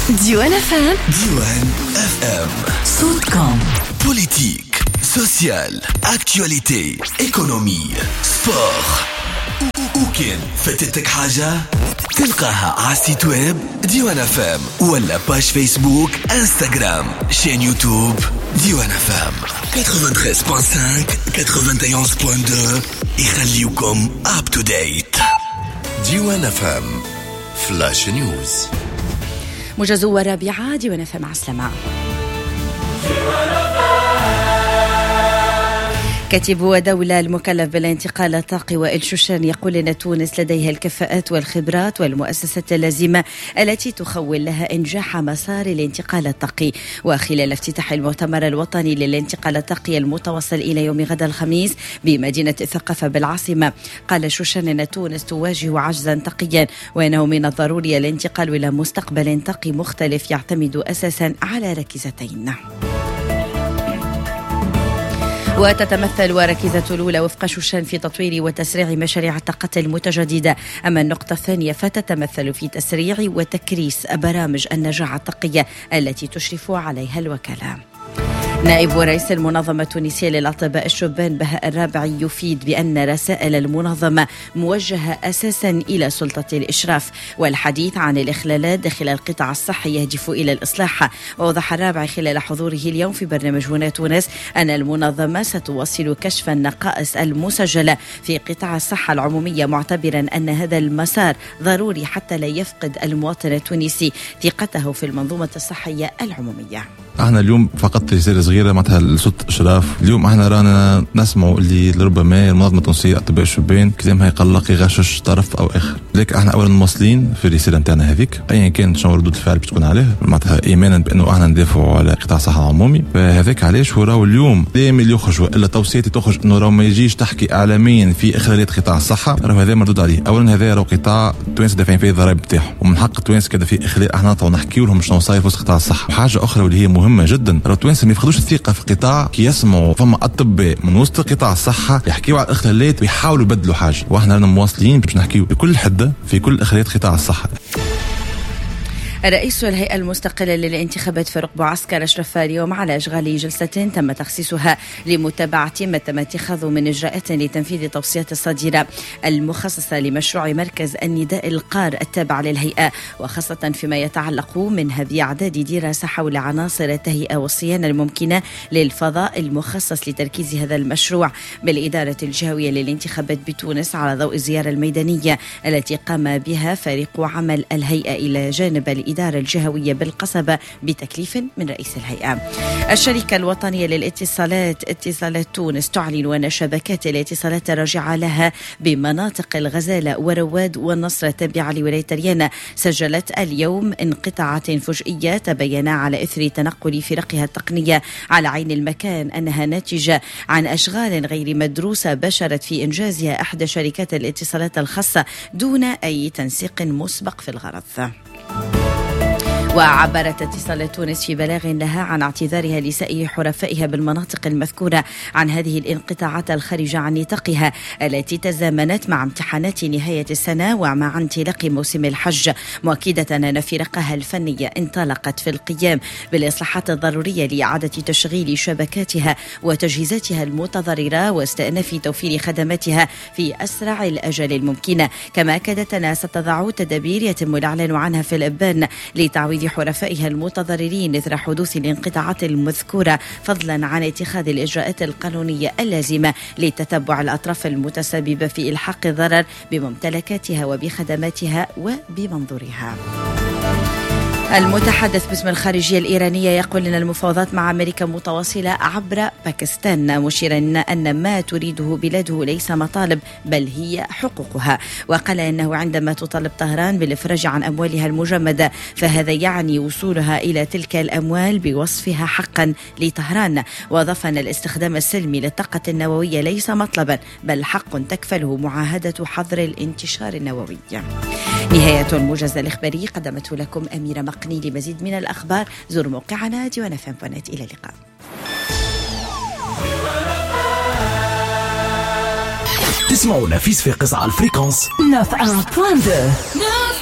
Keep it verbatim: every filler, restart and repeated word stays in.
ديوان اف ام. ديوان اف ام صوتكم. بوليتيك، سوسيال، اكتواليتي، ايكونومي، سبور. وكان فاتتك حاجة تلقاها على السيت ويب ديوان اف ام ولا باج فيسبوك انستغرام شين يوتيوب ديوان اف ام ثمانية وثمانين فاصلة خمسة واحد وواحد فاصلة اثنين يخليكم اب تو ديت. ديوان اف ام فلاش نيوز. موجز ورابعة ديوان اف ام. مع السلامة. كاتب دولة المكلف بالانتقال الطاقي وائل شوشان يقول أن تونس لديها الكفاءات والخبرات والمؤسسات اللازمة التي تخول لها إنجاح مسار الانتقال الطاقي. وخلال افتتاح المؤتمر الوطني للانتقال الطاقي المتواصل إلى يوم غد الخميس بمدينة الثقافة بالعاصمة، قال شوشان أن تونس تواجه عجزا طاقيا وأنه من الضروري الانتقال إلى مستقبل طاقي مختلف يعتمد أساسا على ركيزتين. وتتمثل ركيزة الأولى وفق شوشان في تطوير وتسريع مشاريع الطاقة المتجددة، أما النقطة الثانية فتتمثل في تسريع وتكريس برامج النجاعة الطاقية التي تشرف عليها الوكالة. نائب رئيس المنظمة التونسية للأطباء الشبان بهاء الرابعي يفيد بأن رسائل المنظمة موجهة أساسا إلى سلطة الإشراف والحديث عن الإخلالات داخل القطاع الصحي يهدف إلى الإصلاح. ووضح الرابعي خلال حضوره اليوم في برنامج هنا تونس أن المنظمة ستواصل كشف النقائص المسجلة في قطاع الصحة العمومية، معتبرا أن هذا المسار ضروري حتى لا يفقد المواطن التونسي ثقته في المنظومة الصحية العمومية. احنا اليوم فقط رسالة صغيرة معناتها لسلطة الإشراف. اليوم احنا رانا نسمعوا اللي لربما المنظمة التونسية للأطباء الشبان كلامها يقلق يغشش طرف او اخر، لكن احنا اولا موصلين في الرسالة نتاعنا هذيك ايا كان شنو ردود الفعل بتكون عليها، معناتها ايمانا بانه احنا ندافعوا على قطاع الصحة العمومي. فهذاك علاش هو راهو اليوم دائما اللي يخرج الا توصيات تخرج انه راهو ما يجيش تحكي اعلاميا في اخلالات قطاع الصحة، راهو هذا مردود عليه. اولا هذا راهو قطاع التوانسه دافعين فيه الضرائب بتاعهم، ومن حق التوانسه كذا في اخلال احنا نطلعوا نحكيوا لهم شنو صاير في قطاع الصحة. وحاجة اخرى واللي هي مهمة جدا، راهو التوانسه ما يفقدوش الثقة في القطاع كي يسمعوا فما اطباء من وسط قطاع الصحة يحكيوا على الاخلالات ويحاولوا يبدلوا حاجة، واحنا رانا مواصلين باش نحكيوا بكل حدة في كل اخلالات قطاع الصحة. رئيس الهيئة المستقلة للانتخابات فاروق بوعسكر أشرف اليوم على إشغال جلسة تم تخصيصها لمتابعة ما تم اتخاذه من إجراءات لتنفيذ توصيات الصادرة المخصصة لمشروع مركز النداء القار التابع للهيئة، وخاصة فيما يتعلق منها بإعداد دراسة حول عناصر التهيئة والصيانة الممكنة للفضاء المخصص لتركيز هذا المشروع بالإدارة الجهوية للانتخابات بتونس، على ضوء الزيارة الميدانية التي قام بها فريق عمل الهيئة إلى جانب الإدارة الجهوية بالقصبة بتكليف من رئيس الهيئة. الشركة الوطنية للاتصالات اتصالات تونس تعلن أن شبكات الاتصالات الراجعة لها بمناطق الغزالة ورواد والنصر التابعة لولاية ريانا سجلت اليوم انقطاعات فجئية تبين على إثر تنقل فرقها التقنية على عين المكان أنها ناتجة عن أشغال غير مدروسة بشرت في إنجازها إحدى شركات الاتصالات الخاصة دون أي تنسيق مسبق في الغرض. وعبرت اتصالات تونس في بلاغ لها عن اعتذارها لسائر حرفائها بالمناطق المذكورة عن هذه الانقطاعات الخارجة عن نطاقها التي تزامنت مع امتحانات نهاية السنة ومع انطلاق موسم الحج، مؤكدة أن فرقها الفنية انطلقت في القيام بالإصلاحات الضرورية لإعادة تشغيل شبكاتها وتجهيزاتها المتضررة واستئناف توفير خدماتها في أسرع الأجل الممكنة. كما أكدت أنها ستضع تدابير يتم الإعلان عنها في الإبان لتعويض حرفائها المتضررين إثر حدوث الانقطاعات المذكورة، فضلا عن اتخاذ الإجراءات القانونية اللازمة لتتبع الأطراف المتسببة في إلحاق الضرر بممتلكاتها وبخدماتها وبمنظورها. المتحدث باسم الخارجية الإيرانية يقول أن المفاوضات مع أمريكا متواصلة عبر باكستان، مشيرا أن ما تريده بلاده ليس مطالب بل هي حقوقها. وقال أنه عندما تطالب طهران بالإفراج عن أموالها المجمدة فهذا يعني وصولها إلى تلك الأموال بوصفها حقا لطهران. وأضاف أن الاستخدام السلمي للطاقة النووية ليس مطلبا بل حق تكفله معاهدة حظر الانتشار النووي. نهاية الموجز الإخباري قدمته لكم أميرة مقني. لمزيد من الأخبار زوروا موقعنا ديوان اف ام دوت نت. إلى اللقاء. تسمعوا نفيس في قصة على الفريكونس تسعة وتسعين فاصلة اثنين.